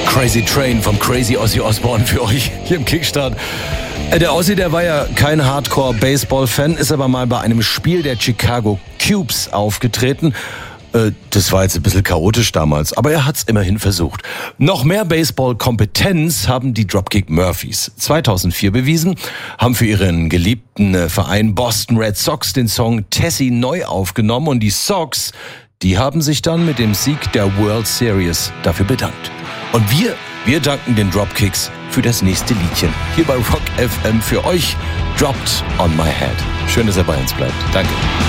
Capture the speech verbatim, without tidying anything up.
Crazy Train vom Crazy Ozzy Osbourne für euch hier im Kickstart. Der Ozzy, der war ja kein Hardcore-Baseball-Fan, ist aber mal bei einem Spiel der Chicago Cubs aufgetreten. Das war jetzt ein bisschen chaotisch damals, aber er hat's immerhin versucht. Noch mehr Baseball-Kompetenz haben die Dropkick Murphys zweitausendvier bewiesen, haben für ihren geliebten Verein Boston Red Sox den Song Tessie neu aufgenommen und die Sox, die haben sich dann mit dem Sieg der World Series dafür bedankt. Und wir, wir danken den Dropkicks für das nächste Liedchen. Hier bei Rock F M für euch, Dropped on My Head. Schön, dass ihr bei uns bleibt. Danke.